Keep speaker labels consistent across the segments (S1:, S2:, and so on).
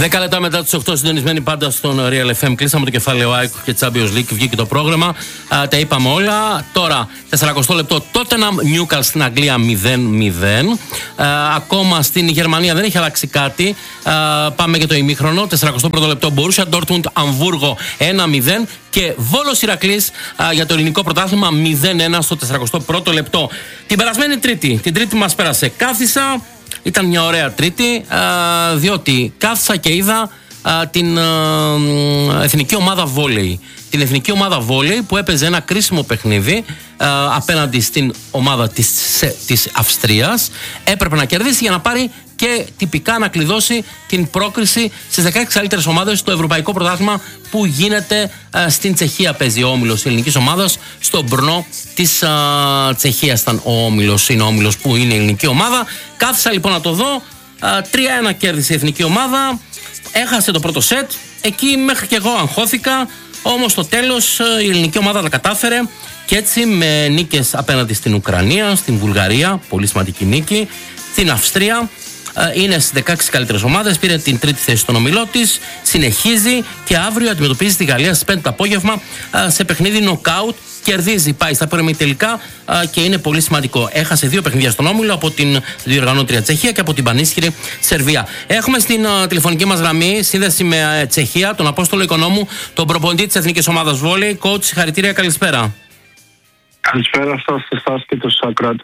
S1: 10 λεπτά μετά τις 8, συντονισμένοι πάντα στον Real FM. Κλείσαμε το κεφάλαιο ΑΕΚ και Champions League. Βγήκε το πρόγραμμα. Τα είπαμε όλα. Τώρα, 40 λεπτό. Tottenham Newcastle στην Αγγλία 0-0. Ακόμα στην Γερμανία δεν έχει αλλάξει κάτι. Πάμε για το ημίχρονο. 41 λεπτό. Borussia Dortmund Αμβούργο 1-0. Και Βόλος Ηρακλής για το ελληνικό πρωτάθλημα 0-1 στο 41ο λεπτό. Την περασμένη Τρίτη, την Τρίτη μας πέρασε. Κάθισα. Ήταν μια ωραία Τρίτη, διότι κάθισα και είδα την εθνική ομάδα βόλεϊ. Την εθνική ομάδα βόλεϊ που έπαιζε ένα κρίσιμο παιχνίδι απέναντι στην ομάδα της Αυστρίας. Έπρεπε να κερδίσει για να πάρει και τυπικά να κλειδώσει την πρόκριση στις 16 καλύτερες ομάδες στο Ευρωπαϊκό Πρωτάθλημα που γίνεται στην Τσεχία. Παίζει ο όμιλος της ελληνικής ομάδας στο Μπρνό της Τσεχίας. Ήταν ο όμιλος, είναι ο όμιλος που είναι η ελληνική ομάδα. Κάθισα λοιπόν να το δω. 3-1 κέρδισε η εθνική ομάδα. Έχασε το πρώτο σετ. Εκεί μέχρι και εγώ αγχώθηκα. Όμως στο τέλος η ελληνική ομάδα τα κατάφερε. Και έτσι με νίκες απέναντι στην Ουκρανία, στην Βουλγαρία, πολύ σημαντική νίκη, στην Αυστρία. Είναι στις 16 καλύτερες ομάδες, πήρε την τρίτη θέση στον ομιλό της, συνεχίζει και αύριο αντιμετωπίζει τη Γαλλία στις 5 το απόγευμα σε παιχνίδι νοκάουτ. Κερδίζει, πάει στα τελικά και είναι πολύ σημαντικό. Έχασε 2 παιχνίδια στον όμιλο από την διοργανώτρια Τσεχία και από την πανίσχυρη Σερβία. Έχουμε στην τηλεφωνική μας γραμμή σύνδεση με Τσεχία τον Απόστολο Οικονόμου, τον προπονητή της εθνικής ομάδας βόλεϊ. Coach, συγχαρητήρια, καλησπέρα.
S2: Καλησπέρα σας, εσάς και τους ακροατές.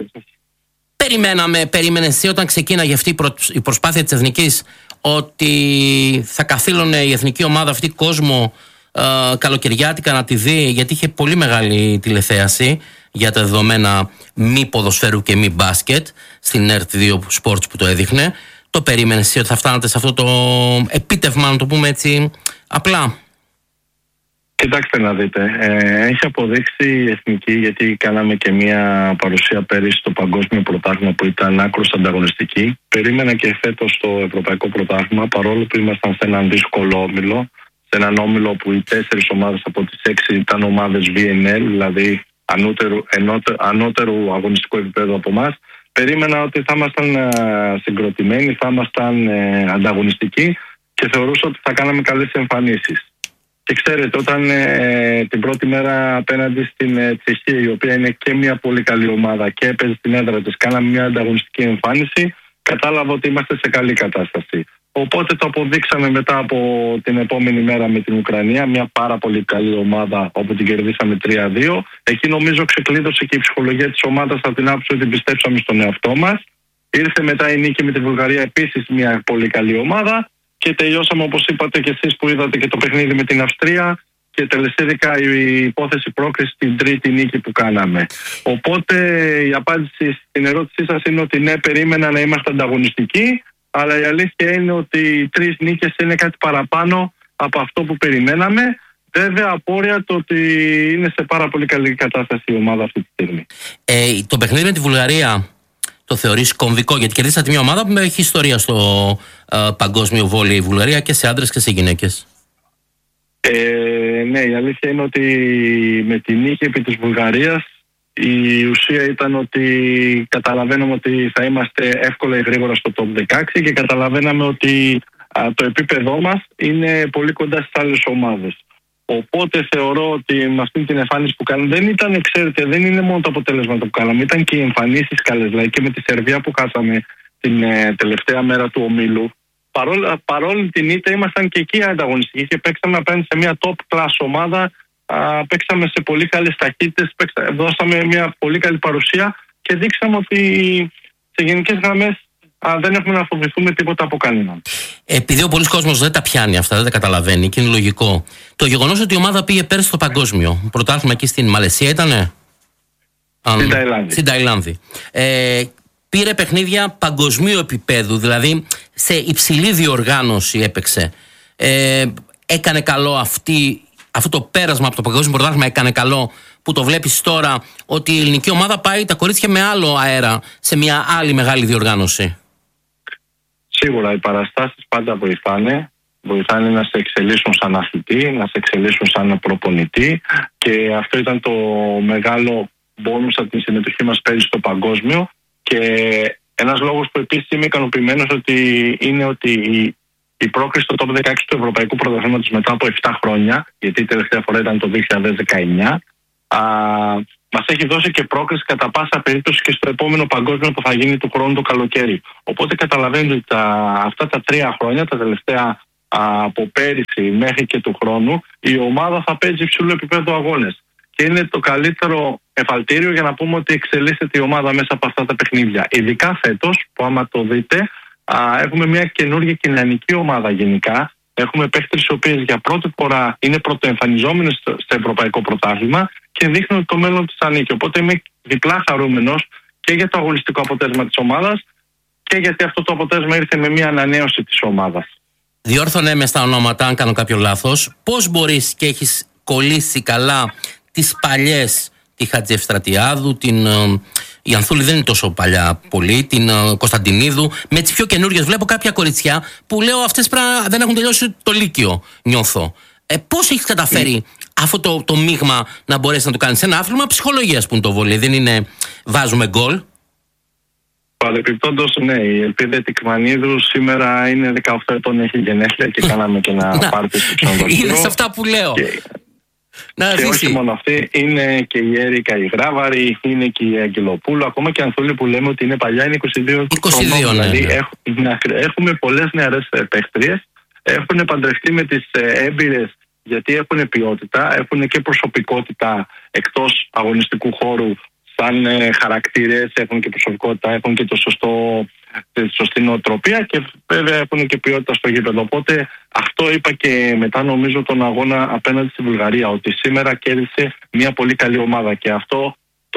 S1: Περίμενες εσύ όταν ξεκίναγε αυτή η προσπάθεια της εθνικής ότι θα καθήλωνε η εθνική ομάδα αυτή κόσμο καλοκαιριάτικα να τη δει, γιατί είχε πολύ μεγάλη τηλεθέαση για τα δεδομένα μη ποδοσφαίρου και μη μπάσκετ στην ERT2 Sports που το έδειχνε? Το περίμενες εσύ ότι θα φτάνατε σε αυτό το επίτευγμα, να το πούμε έτσι απλά?
S2: Κοιτάξτε να δείτε, έχει αποδείξει η εθνική, γιατί κάναμε και μια παρουσία πέρυσι στο παγκόσμιο πρωτάθλημα που ήταν άκρως ανταγωνιστική. Περίμενα και φέτος στο ευρωπαϊκό πρωτάθλημα, παρόλο που ήμασταν σε έναν δύσκολο όμιλο, σε έναν όμιλο που οι 4 ομάδες από τις 6 ήταν ομάδες VNL, δηλαδή ανώτερου αγωνιστικού επίπεδου από εμάς. Περίμενα ότι θα ήμασταν συγκροτημένοι, θα ήμασταν ανταγωνιστικοί και θεωρούσα ότι θα κάναμε καλές εμφανίσεις. Και ξέρετε, όταν την πρώτη μέρα απέναντι στην Τσεχία, η οποία είναι και μια πολύ καλή ομάδα και έπαιζε στην έδρα της, κάναμε μια ανταγωνιστική εμφάνιση, κατάλαβα ότι είμαστε σε καλή κατάσταση. Οπότε το αποδείξαμε μετά από την επόμενη μέρα με την Ουκρανία, μια πάρα πολύ καλή ομάδα όπου την κερδίσαμε 3-2. Εκεί νομίζω ξεκλείδωσε και η ψυχολογία της ομάδας από την άποψη ότι πιστέψαμε στον εαυτό μας. Ήρθε μετά η νίκη με τη Βουλγαρία, επίσης μια πολύ καλή ομάδα. Και τελειώσαμε, όπως είπατε και εσείς που είδατε, και το παιχνίδι με την Αυστρία και τελεσίδικα η υπόθεση πρόκριση στην τρίτη νίκη που κάναμε. Οπότε η απάντηση στην ερώτησή σας είναι ότι ναι, περίμενα να είμαστε ανταγωνιστικοί, αλλά η αλήθεια είναι ότι οι 3 νίκες είναι κάτι παραπάνω από αυτό που περιμέναμε. Βέβαια, απόρρια το ότι είναι σε πάρα πολύ καλή κατάσταση η ομάδα αυτή τη στιγμή.
S1: Το παιχνίδι με τη Βουλγαρία το θεωρείς κομβικό, γιατί κερδίσατε μια ομάδα που έχει ιστορία στο παγκόσμιο βόλεϊ, η Βουλγαρία, και σε άντρες και σε γυναίκες?
S2: Ναι, η αλήθεια είναι ότι με τη νίκη επί της Βουλγαρίας η ουσία ήταν ότι καταλαβαίναμε ότι θα είμαστε εύκολα ή γρήγορα στο top 16 και καταλαβαίναμε ότι το επίπεδό μας είναι πολύ κοντά στις άλλες ομάδες. Οπότε θεωρώ ότι με αυτή την εμφάνιση που κάναμε, δεν ήταν, ξέρετε, δεν είναι μόνο τα αποτέλεσματα που κάναμε, ήταν και οι εμφανίσεις καλές. Δηλαδή και με τη Σερβία που χάσαμε την τελευταία μέρα του ομίλου, παρόλη την ήττα ήμασταν και εκεί ανταγωνιστικοί και παίξαμε απέναντι σε μια top class ομάδα. Παίξαμε σε πολύ καλές ταχύτητες, δώσαμε μια πολύ καλή παρουσία και δείξαμε ότι σε γενικές γραμμές δεν έχουμε να φοβηθούμε τίποτα από κανέναν.
S1: Επειδή ο πολλής κόσμος δεν τα πιάνει αυτά, δεν τα καταλαβαίνει και είναι λογικό, το γεγονός ότι η ομάδα πήγε πέρσι στο παγκόσμιο πρωτάθλημα εκεί στην Μαλαισία ήτανε? Στην Ταϊλάνδη. Πήρε παιχνίδια παγκοσμίου επίπεδου, δηλαδή σε υψηλή διοργάνωση έπαιξε. Έκανε καλό αυτό το πέρασμα από το παγκόσμιο πρωτάθλημα, έκανε καλό που το βλέπεις τώρα ότι η ελληνική ομάδα πάει τα κορίτσια με άλλο αέρα σε μια άλλη μεγάλη διοργάνωση?
S2: Σίγουρα οι παραστάσεις πάντα βοηθάνε να σε εξελίσσουν σαν αθλητή, να σε εξελίσσουν σαν προπονητή, και αυτό ήταν το μεγάλο μπόνους από τη συμμετοχή μας πέρυσι στο παγκόσμιο. Και ένας λόγος που επίσης είμαι ικανοποιημένος είναι ότι η πρόκριση στο top 16 του Ευρωπαϊκού Πρωταθλήματος μετά από 7 χρόνια, γιατί η τελευταία φορά ήταν το 2019, μας έχει δώσει και πρόκριση κατά πάσα περίπτωση και στο επόμενο παγκόσμιο που θα γίνει του χρόνου το καλοκαίρι. Οπότε καταλαβαίνετε ότι αυτά τα 3 χρόνια, τα τελευταία από πέρυσι μέχρι και του χρόνου, η ομάδα θα παίζει υψηλού επίπεδου αγώνες. Και είναι το καλύτερο εφαλτήριο για να πούμε ότι εξελίσσεται η ομάδα μέσα από αυτά τα παιχνίδια. Ειδικά φέτος, που άμα το δείτε, έχουμε μια καινούργια κοινωνική ομάδα γενικά. Έχουμε παίχτες οι οποίες για πρώτη φορά είναι πρωτοεμφανιζόμενες στο Ευρωπαϊκό Πρωτάθλημα και δείχνουν ότι το μέλλον της ανήκει. Οπότε είμαι διπλά χαρούμενος και για το αγωνιστικό αποτέλεσμα της ομάδας και γιατί αυτό το αποτέλεσμα ήρθε με μια ανανέωση της ομάδας.
S1: Διόρθωνε με στα ονόματα αν κάνω κάποιο λάθος. Πώς μπορείς και έχεις κολλήσει καλά τις παλιές, τη Χατζηευστρατιάδου, η Ανθούλη δεν είναι τόσο παλιά πολύ, την Κωνσταντινίδου, με τις πιο καινούριες βλέπω κάποια κοριτσιά που λέω αυτές δεν έχουν τελειώσει το Λύκειο, νιώθω. Πώς έχεις καταφέρει αυτό το μείγμα να μπορέσει να το κάνεις? Ένα άθλημα ψυχολογίας που είναι το βόλεϊ, δεν είναι βάζουμε γκολ.
S2: Παρεπιπτόντως, ναι, η Ελπίδα Τικμανίδου σήμερα είναι 18 ετών, έχει γενέθλια και κάναμε και ένα πάρτι στο ξενοδοχείο.
S1: Είδες αυτά που λέω.
S2: Και όχι μόνο αυτή, είναι και η Έρικα η Γράβαρη, είναι και η Αγγελοπούλου, ακόμα και η Ανθούλη που λέμε ότι είναι παλιά, είναι 22 χρονών. Δηλαδή έχουμε πολλές νεαρές παίχτριες, έχουν παντρευτεί με τις έμπειρες γιατί έχουν ποιότητα, έχουν και προσωπικότητα εκτός αγωνιστικού χώρου σαν χαρακτήρες, έχουν και προσωπικότητα, έχουν και τη σωστή νοοτροπία και βέβαια έχουν και ποιότητα στο γήπεδο. Οπότε αυτό είπα και μετά νομίζω τον αγώνα απέναντι στη Βουλγαρία, ότι σήμερα κέρδισε μια πολύ καλή ομάδα και αυτό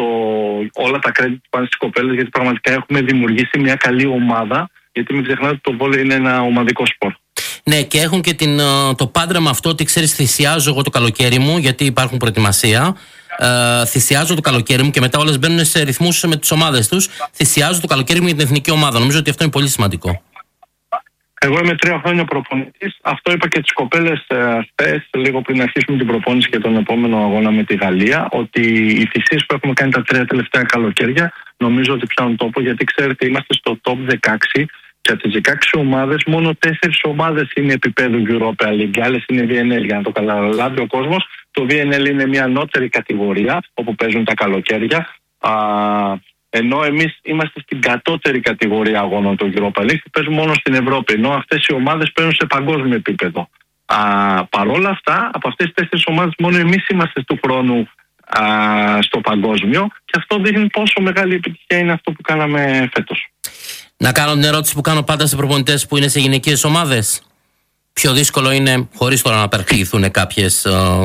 S2: όλα τα credit που πάνε στις κοπέλες, γιατί πραγματικά έχουμε δημιουργήσει μια καλή ομάδα, γιατί μην ξεχνάτε ότι το βόλεϊ είναι ένα ομαδικό σπορ.
S1: Ναι, και έχουν και το πάντρεμα αυτό ότι ξέρεις, θυσιάζω εγώ το καλοκαίρι μου, γιατί υπάρχουν προετοιμασία. Θυσιάζω το καλοκαίρι μου και μετά όλες μπαίνουν σε ρυθμούς με τις ομάδες τους. Θυσιάζω το καλοκαίρι μου για την εθνική ομάδα. Νομίζω ότι αυτό είναι πολύ σημαντικό.
S2: Εγώ είμαι 3 χρόνια προπονητής. Αυτό είπα και τις κοπέλες χθες, λίγο πριν αρχίσουμε την προπόνηση για τον επόμενο αγώνα με τη Γαλλία, ότι οι θυσίες που έχουμε κάνει τα 3 τελευταία καλοκαίρια νομίζω ότι πιάνουν τόπο, γιατί ξέρετε είμαστε στο top 16 και από τις 16 ομάδες μόνο 4 ομάδες είναι επίπεδου Europa League, άλλες είναι VNL. Για να το καταλάβει ο κόσμος, το VNL είναι μια ανώτερη κατηγορία όπου παίζουν τα καλοκαίρια. Ενώ εμείς είμαστε στην κατώτερη κατηγορία αγώνων του Europa League που παίζουν μόνο στην Ευρώπη. Ενώ αυτές οι ομάδες παίζουν σε παγκόσμιο επίπεδο. Παρόλα αυτά, από αυτές τις 4 ομάδες μόνο εμείς είμαστε του χρόνου στο παγκόσμιο και αυτό δείχνει πόσο μεγάλη επιτυχία είναι αυτό που κάναμε φέτος.
S1: Να κάνω την ερώτηση που κάνω πάντα σε προπονητές που είναι σε γυναικείες ομάδες. Πιο δύσκολο είναι, χωρίς τώρα να παρεξηγηθούν κάποιες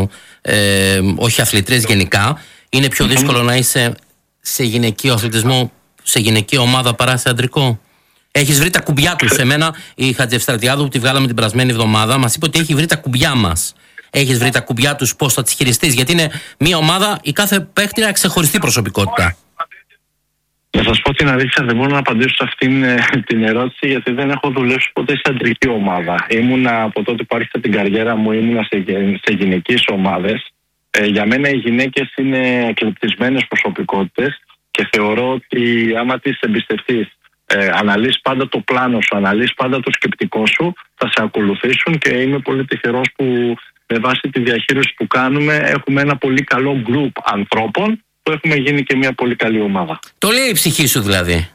S1: όχι αθλητρίες γενικά, είναι πιο δύσκολο να είσαι σε γυναικείο αθλητισμό, σε γυναικεία ομάδα παρά σε αντρικό? Έχεις βρει τα κουμπιά του? Σε μένα η Χατζηευστρατιάδου που τη βγάλαμε την περασμένη εβδομάδα μας είπε ότι έχει βρει τα κουμπιά μας. Έχεις βρει τα κουμπιά τους, πώς θα τις χειριστείς? Γιατί είναι μια ομάδα, η κάθε παίκτρια ξεχωριστή προσωπικότητα.
S2: Να σας πω την αλήθεια, δεν μπορώ να απαντήσω σε αυτήν την ερώτηση, γιατί δεν έχω δουλέψει ποτέ σε αντρική ομάδα. Ήμουνα από τότε που άρχισα την καριέρα μου, ήμουνα σε γυναικείες ομάδες. Για μένα οι γυναίκες είναι εκλεπτισμένες προσωπικότητες και θεωρώ ότι άμα τις εμπιστευτείς, αναλύεις πάντα το πλάνο σου, αναλύεις πάντα το σκεπτικό σου, θα σε ακολουθήσουν και είμαι πολύ τυχερός που με βάση τη διαχείριση που κάνουμε έχουμε ένα πολύ καλό group ανθρώπων που έχουμε γίνει και μια πολύ καλή ομάδα. Το
S1: λέει η ψυχή σου δηλαδή.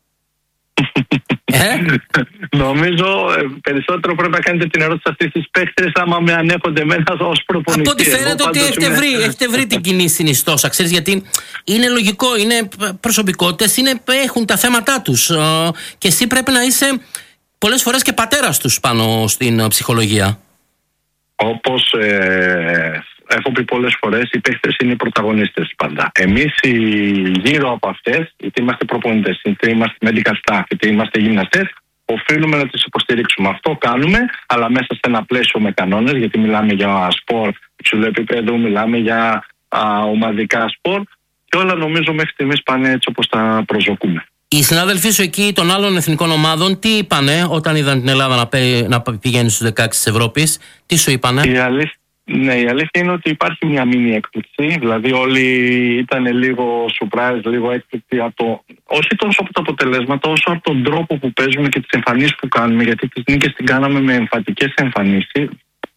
S2: Νομίζω περισσότερο πρέπει να κάνετε την ερώτηση αυτή στις παίκτες άμα με ανέχονται εμένα ως προπονητή.
S1: Από ό,τι φαίνεται ότι έχετε βρει την κοινή συνιστόσα, ξέρεις, γιατί είναι λογικό, είναι προσωπικότητες, έχουν τα θέματά τους και εσύ πρέπει να είσαι πολλές φορές και πατέρας τους πάνω στην ψυχολογία.
S2: Όπως έχω πει πολλές φορές, οι παίχτες είναι οι πρωταγωνίστες πάντα. Εμείς γύρω από αυτές, είτε είμαστε προπονητές, είτε είμαστε medical staff, είτε είμαστε γυμναστές, οφείλουμε να τις υποστηρίξουμε. Αυτό κάνουμε, αλλά μέσα σε ένα πλαίσιο με κανόνες, γιατί μιλάμε για σπορ υψηλού επίπεδου, μιλάμε για ομαδικά σπορ και όλα νομίζω μέχρι στιγμής πάνε έτσι όπως τα προσδοκούμε.
S1: Οι συνάδελφοί σου εκεί των άλλων εθνικών ομάδων τι είπανε όταν είδαν την Ελλάδα να πηγαίνει στους 16 της Ευρώπης? Τι σου είπανε?
S2: Ναι, η αλήθεια είναι ότι υπάρχει μια μίνι έκπληξη. Δηλαδή, όλοι ήταν λίγο surprise, λίγο έκπληξη όχι τόσο από τα αποτελέσματα, όσο από τον τρόπο που παίζουμε και τις εμφανίσεις που κάνουμε. Γιατί τις νίκες την κάναμε με εμφατικές εμφανίσεις,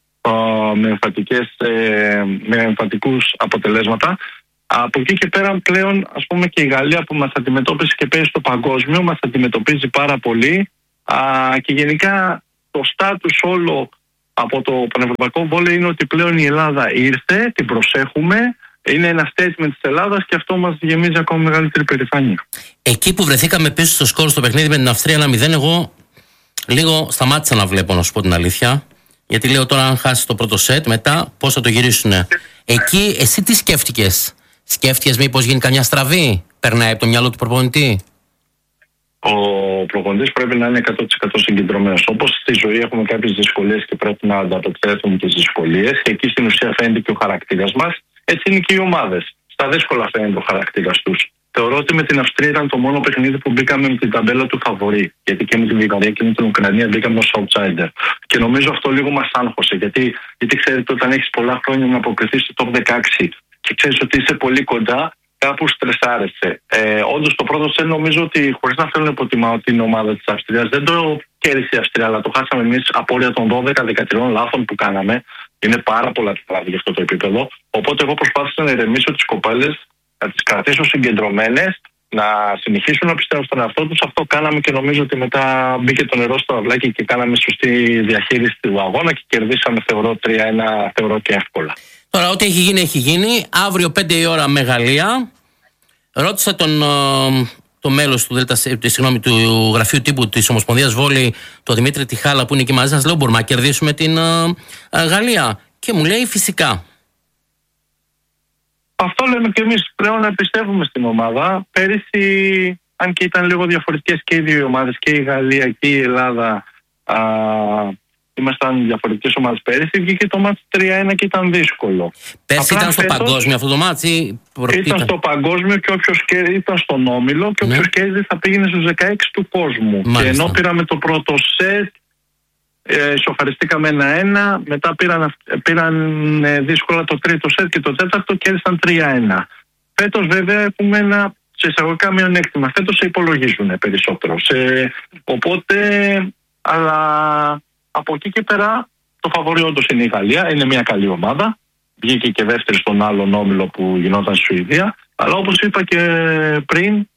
S2: με εμφατικούς αποτελέσματα. Από εκεί και πέρα, πλέον, ας πούμε, και η Γαλλία που μας αντιμετώπισε και παίζει στο παγκόσμιο, μας αντιμετωπίζει πάρα πολύ. Και γενικά το στάτους όλο από το πανευρωπαϊκό βόλεϊ είναι ότι πλέον η Ελλάδα ήρθε, την προσέχουμε, είναι ένα statement της Ελλάδας και αυτό μας γεμίζει ακόμα μεγαλύτερη περηφάνεια.
S1: Εκεί που βρεθήκαμε πίσω στο σκορ στο παιχνίδι με την Αυστρία 1-0, εγώ λίγο σταμάτησα να βλέπω, να σου πω την αλήθεια. Γιατί λέω τώρα, αν χάσει το πρώτο σετ, μετά πώς θα το γυρίσουν. Εκεί εσύ τι σκέφτηκες? Σκέφτηκες μήπως γίνει καμιά στραβή? Περνάει από το μυαλό του προπονητή?
S2: Ο προπονητής πρέπει να είναι 100% συγκεντρωμένος. Όπως στη ζωή έχουμε κάποιες δυσκολίες και πρέπει να ανταπεξέλθουμε τις δυσκολίες, και εκεί στην ουσία φαίνεται και ο χαρακτήρας μας. Έτσι είναι και οι ομάδες. Στα δύσκολα φαίνεται ο χαρακτήρας τους. Θεωρώ ότι με την Αυστρία ήταν το μόνο παιχνίδι που μπήκαμε με την ταμπέλα του φαβορί. Γιατί και με την Βουλγαρία και με την Ουκρανία μπήκαμε ως outsider. Και νομίζω αυτό λίγο μας άγχωσε. Γιατί ξέρετε, όταν έχεις πολλά χρόνια να αποκριθείς στο top 16 και ξέρεις ότι είσαι πολύ κοντά, κάπου στρεσάρεσαι. Όντως το πρώτο σετ νομίζω ότι, χωρίς να θέλω να υποτιμάω την ομάδα της Αυστρίας, δεν το κέρδισε η Αυστρία, αλλά το χάσαμε εμείς απόρρια των 12-13 λάθων που κάναμε. Είναι πάρα πολλά τα λάθη για αυτό το επίπεδο. Οπότε εγώ προσπάθησα να ηρεμήσω τις κοπέλες, να τις κρατήσω συγκεντρωμένες, να συνεχίσουν να πιστεύουν στον εαυτό τους. Αυτό κάναμε και νομίζω ότι μετά μπήκε το νερό στο αυλάκι και κάναμε σωστή διαχείριση του αγώνα και κερδίσαμε, θεωρώ, 3-1, θεωρώ και εύκολα.
S1: Τώρα, ό,τι έχει γίνει, έχει γίνει. Αύριο 5 η ώρα με Γαλλία. Ρώτησα το μέλος του γραφείου τύπου της Ομοσπονδίας Βόλεϊ, τον Δημήτρη Τιχάλα, που είναι εκεί μαζί σας. Λέω, μπορούμε να κερδίσουμε την Γαλλία? Και μου λέει, φυσικά. Αυτό λέμε και εμείς, πλέον να πιστεύουμε στην ομάδα. Πέρυσι, αν και ήταν λίγο διαφορετικές και οι δύο ομάδες, και η Γαλλία και η Ελλάδα, ήμασταν διαφορετικές ομάδες πέρυσι, βγήκε το μάτς 3-1 και ήταν δύσκολο. Πέρσι ήταν στο παγκόσμιο αυτό το μάτς?
S2: Ήταν στο παγκόσμιο και όποιος ήταν στον όμιλο και όποιος κέρδιζε θα πήγαινε στους 16 του κόσμου. Μάλιστα. Και ενώ πήραμε το πρώτο σετ, ισοφαριστήκαμε 1-1, μετά πήραν δύσκολα το τρίτο σετ και το τέταρτο και κέρδισαν 3-1. Φέτος βέβαια έχουμε ένα σε εισαγωγικά μειονέκτημα. Φέτος σε υπολογίζουν περισσότερο. Οπότε, αλλά από εκεί και πέρα το φαβορί όντως είναι η Γαλλία. Είναι μια καλή ομάδα. Βγήκε και δεύτερη στον άλλον όμιλο που γινόταν στη Σουηδία. Αλλά όπως είπα και πριν,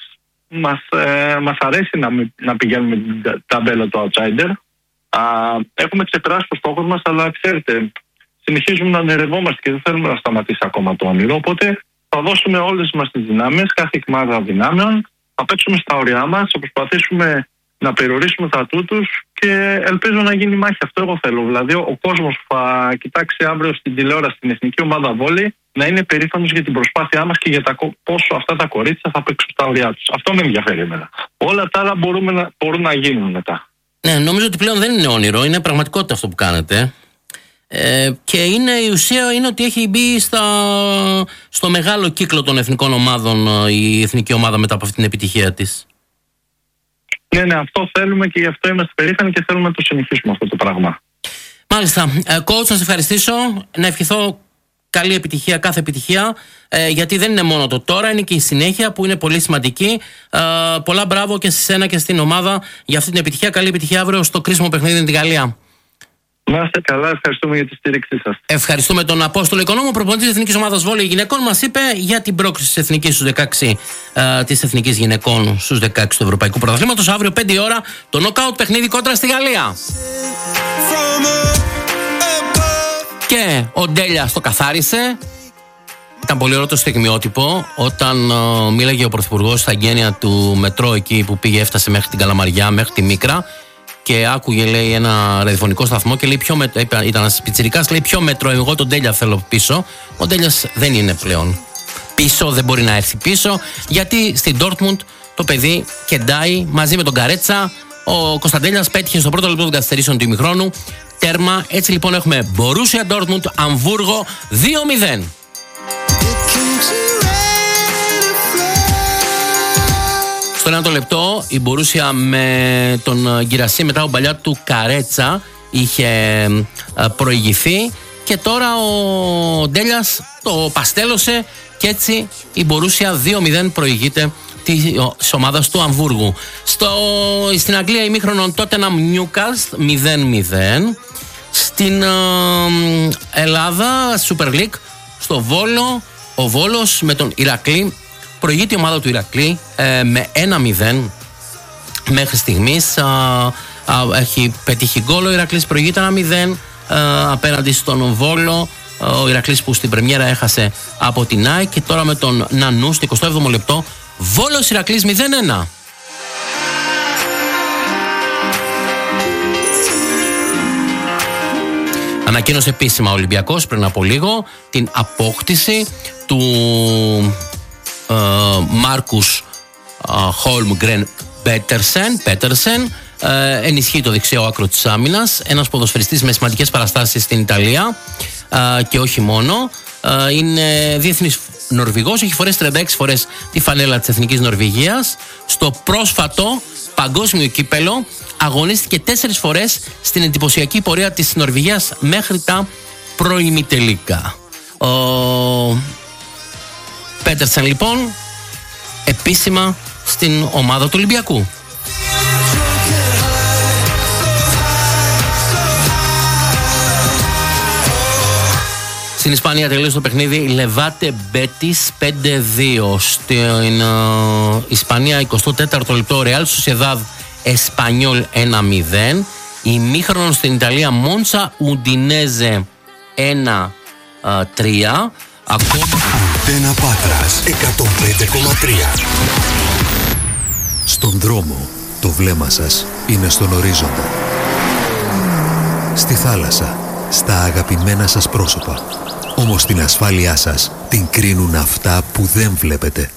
S2: μας αρέσει να πηγαίνουμε την ταμπέλα του outsider. Έχουμε ξεπεράσει το στόχο μας, αλλά ξέρετε, συνεχίζουμε να ονειρευόμαστε και δεν θέλουμε να σταματήσει ακόμα το όνειρο. Οπότε θα δώσουμε όλες μας τις δυνάμεις, κάθε εκμάδα δυνάμεων, θα παίξουμε στα όρια μας, θα προσπαθήσουμε να περιορίσουμε τα τούτους και ελπίζω να γίνει μάχη. Αυτό εγώ θέλω. Δηλαδή, ο κόσμος που θα κοιτάξει αύριο στην τηλεόραση την εθνική ομάδα βόλεϊ να είναι περήφανος για την προσπάθειά μας και για πόσο αυτά τα κορίτσια θα παίξουν στα όρια τους. Αυτό με ενδιαφέρει εμένα. Όλα τα άλλα μπορούν να γίνουν μετά.
S1: Ναι, νομίζω ότι πλέον δεν είναι όνειρο, είναι πραγματικότητα αυτό που κάνετε. Και η ουσία είναι ότι έχει μπει στο μεγάλο κύκλο των εθνικών ομάδων η εθνική ομάδα μετά από αυτή την επιτυχία της.
S2: Ναι, αυτό θέλουμε και γι' αυτό είμαστε περήφανοι και θέλουμε να το συνεχίσουμε αυτό το πράγμα.
S1: Μάλιστα. Coach, να σε ευχαριστήσω. Να ευχηθώ καλή επιτυχία, κάθε επιτυχία. Γιατί δεν είναι μόνο το τώρα, είναι και η συνέχεια που είναι πολύ σημαντική. Πολλά μπράβο και σε σένα και στην ομάδα για αυτή την επιτυχία. Καλή επιτυχία αύριο στο κρίσιμο παιχνίδι με τη Γαλλία.
S2: Να είστε καλά, ευχαριστούμε για τη στήριξή σας.
S1: Ευχαριστούμε τον Απόστολο Οικονόμου, προπονητή της Εθνικής Ομάδας Βόλεϊ Γυναικών. Μας είπε για την πρόκριση της Εθνικής στους 16 της Εθνικής Γυναικών στους 16 του Ευρωπαϊκού Πρωταθλήματος. Αύριο 5 η ώρα το νοκάουτ παιχνίδι κόντρα στη Γαλλία. Και ο Ντέλιας το καθάρισε. Ήταν πολύ ωραίο το στιγμιότυπο όταν μίλαγε ο Πρωθυπουργός στα εγγένεια του μετρό εκεί που πήγε, έφτασε μέχρι την Καλαμαριά, μέχρι τη Μίκρα. Και άκουγε, λέει, ένα ραδιοφωνικό σταθμό και λέει ήταν ένας πιτσιρικάς, λέει, ποιο μέτρο, εγώ τον Ντέλια θέλω πίσω. Ο Ντέλιας δεν είναι πλέον πίσω, δεν μπορεί να έρθει πίσω, γιατί στην Ντόρτμουντ το παιδί κεντάει μαζί με τον Καρέτσα. Ο Κωνσταντέλιας πέτυχε στο πρώτο λεπτό των καθυστερήσεων του ημιχρόνου τέρμα. Έτσι λοιπόν έχουμε Μπορούσια Ντόρτμουντ, Αμβούργο 2-0. Στο 1 λεπτό η Μπορούσια με τον Γκυρασί μετά από παλιά του Καρέτσα είχε προηγηθεί και τώρα ο Ντέλιας το παστέλωσε και έτσι η Μπορούσια 2-0 προηγείται της ομάδας του Αμβούργου. Στην Αγγλία ημίχρονο Tottenham Newcastle 0-0. Στην Ελλάδα Super League στο Βόλο, ο Βόλος με τον Ηρακλή, προηγείται η ομάδα του Ηρακλή με 1-0 μέχρι στιγμής. Έχει πετύχει γκόλ ο Ηρακλής, προηγείται 1-0 απέναντι στον Βόλο. Ο Ηρακλής που στην πρεμιέρα έχασε από την ΑΕΚ, και τώρα με τον Νανού στο 27ο λεπτό Βόλος Ηρακλής 0-1. Ανακοίνωσε επίσημα ο Ολυμπιακός πριν από λίγο την απόκτηση του Μάρκους Χόλμγκρεν Πέτερσεν. Ενισχύει το δεξιό άκρο της άμυνας, ένας ποδοσφαιριστής με σημαντικές παραστάσεις στην Ιταλία και όχι μόνο. Είναι διεθνής Νορβηγός, έχει φορέσει 36 φορές τη φανέλα της Εθνικής Νορβηγίας. Στο πρόσφατο παγκόσμιο κύπελο αγωνίστηκε 4 φορές στην εντυπωσιακή πορεία της Νορβηγίας μέχρι τα προημιτελικά. Ο Πέτερσεν λοιπόν επίσημα στην ομάδα του Ολυμπιακού. Στην Ισπανία τελείωσε το παιχνίδι Λεβάτε Μπέτις 5-2. Στην Ισπανία 24ο λεπτό Ρεάλ Σοσιεδάδ Εσπανιόλ 1-0. Ημίχρονο στην Ιταλία Μόντσα Ουντινέζε 1-3.
S3: Αντένα Πάτρας 105,3. Στον δρόμο το βλέμμα σας είναι στον ορίζοντα. Στη θάλασσα, στα αγαπημένα σας πρόσωπα. Όμως την ασφάλειά σας την κρίνουν αυτά που δεν βλέπετε.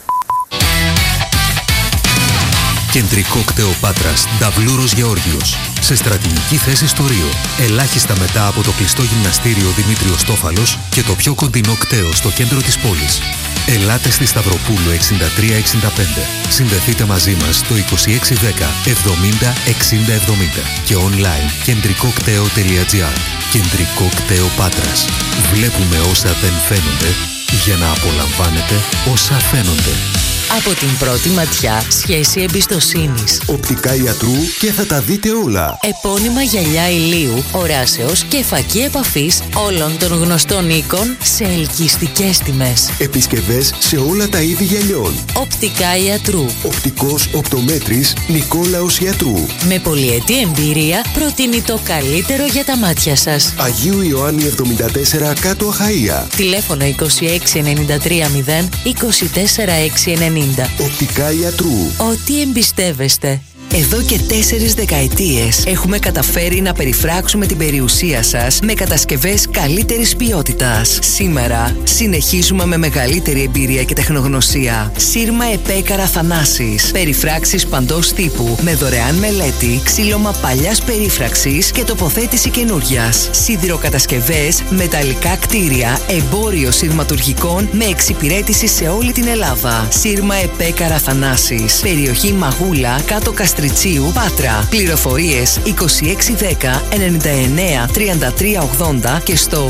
S3: Κεντρικό κτέο Πάτρας, Νταβλούρος Γεώργιος. Σε στρατηγική θέση στο Ρίο. Ελάχιστα μετά από το κλειστό γυμναστήριο Δημήτριος Τόφαλος και το πιο κοντινό κτέο στο κέντρο της πόλης. Ελάτε στη Σταυροπούλου 6365. Συνδεθείτε μαζί μας στο 2610 70 60 70 και online κεντρικοκτέο.gr. Κεντρικό κτέο Πάτρας. Βλέπουμε όσα δεν φαίνονται για να απολαμβάνετε όσα φαίνονται.
S4: Από την πρώτη ματιά, σχέση εμπιστοσύνης.
S3: Οπτικά Ιατρού και θα τα δείτε όλα.
S4: Επώνυμα γυαλιά ηλίου, οράσεως και φακή επαφής όλων των γνωστών οίκων σε ελκυστικές τιμές.
S3: Επισκευές σε όλα τα είδη γυαλιών.
S4: Οπτικά Ιατρού.
S3: Οπτικός οπτομέτρης Νικόλαος Ιατρού.
S4: Με πολυετή εμπειρία προτείνει το καλύτερο για τα μάτια σας.
S3: Αγίου Ιωάννη 74 κάτω Αχαΐα.
S4: Τηλέφωνο 2693 0 24 690.
S3: Οπτικά Ιατρού.
S4: Ό,τι εμπιστεύεστε. Εδώ και 4 δεκαετίες έχουμε καταφέρει να περιφράξουμε την περιουσία σας με κατασκευές καλύτερης ποιότητας. Σήμερα συνεχίζουμε με μεγαλύτερη εμπειρία και τεχνογνωσία. Σύρμα Επέκαρα Θανάσης. Περιφράξεις παντός τύπου με δωρεάν μελέτη, ξύλωμα παλιάς περίφραξης και τοποθέτηση καινούριας. Σιδηροκατασκευές, μεταλλικά κτίρια, εμπόριο σειρματουργικών με εξυπηρέτηση σε όλη την Ελλάδα. Σύρμα Επέκαρα Θανάσης. Περιοχή Μαγούλα, κάτω Καστριτσίου, Πάτρα. Πληροφορίες 2610 99 33 80 και στο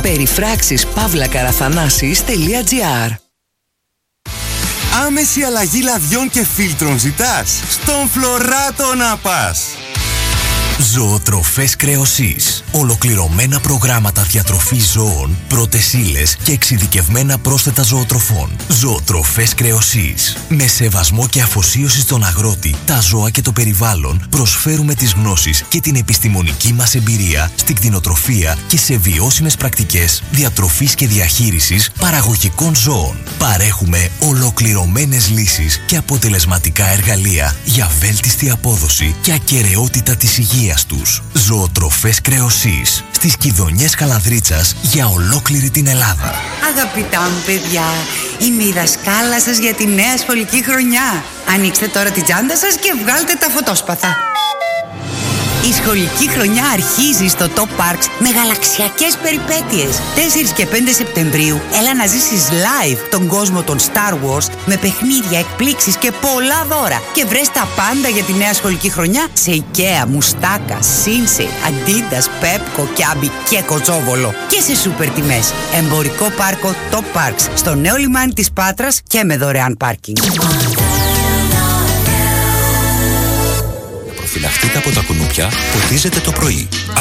S4: περιφράξεις-παύλακαραφανάσεις.gr.
S5: Άμεση αλλαγή λαδιών και φίλτρων ζητάς? Στον Φλωράτο να πας!
S6: Ζωοτροφές Κρεοσής. Ολοκληρωμένα προγράμματα διατροφής ζώων, πρώτες ύλες και εξειδικευμένα πρόσθετα ζωοτροφών. Ζωοτροφές Κρεοσής. Με σεβασμό και αφοσίωση στον αγρότη, τα ζώα και το περιβάλλον, προσφέρουμε τις γνώσεις και την επιστημονική μας εμπειρία στην κτηνοτροφία και σε βιώσιμες πρακτικές διατροφής και διαχείρισης παραγωγικών ζώων. Παρέχουμε ολοκληρωμένες λύσεις και αποτελεσματικά εργαλεία για βέλτιστη απόδοση και ακεραιότητα της υγείας τους. Ζωοτροφές Κρεοσής. Στις Κιδωνιές Καλανδρίτσας για ολόκληρη την Ελλάδα.
S7: Αγαπητά μου παιδιά, είμαι η δασκάλα σας για τη νέα σχολική χρονιά. Ανοίξτε τώρα την τσάντα σας και βγάλτε τα φωτόσπαθα. Η σχολική χρονιά αρχίζει στο Top Parks με γαλαξιακές περιπέτειες. 4 και 5 Σεπτεμβρίου έλα να ζήσεις live τον κόσμο των Star Wars με παιχνίδια, εκπλήξεις και πολλά δώρα. Και βρες τα πάντα για τη νέα σχολική χρονιά σε IKEA, Μουστάκα, Sinsei, Adidas, Pepco, Kiabi και Κοτσόβολο. Και σε σούπερ τιμές. Εμπορικό πάρκο Top Parks στο νέο λιμάνι της Πάτρας και με δωρεάν πάρκινγκ.
S3: Προφυλαχτείτε από τα κουνούπια, ποτίζετε το πρωί.